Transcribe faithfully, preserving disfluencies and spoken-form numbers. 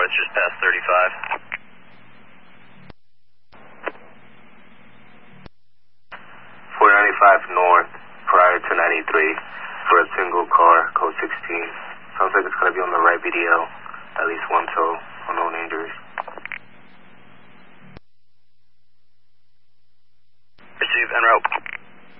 it's just past thirty-five. four ninety-five north, prior to ninety-three, for a single car, code sixteen. Sounds like it's going to be on the right B D L. At least one tow, unknown injuries. Receive en route.